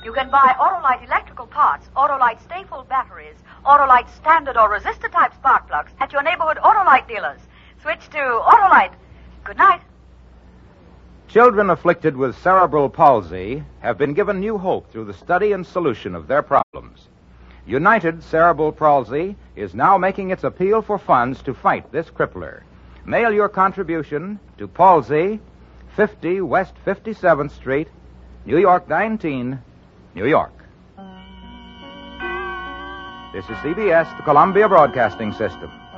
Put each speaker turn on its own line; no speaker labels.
You can buy Autolite electrical parts, Autolite Stay-Full batteries, Autolite standard or resistor-type spark plugs at your neighborhood Autolite dealers. Switch to Autolite. Good night.
Children afflicted with cerebral palsy have been given new hope through the study and solution of their problems. United Cerebral Palsy is now making its appeal for funds to fight this crippler. Mail your contribution to Palsy, 50 West 57th Street, New York 19, New York. This is CBS, the Columbia Broadcasting System.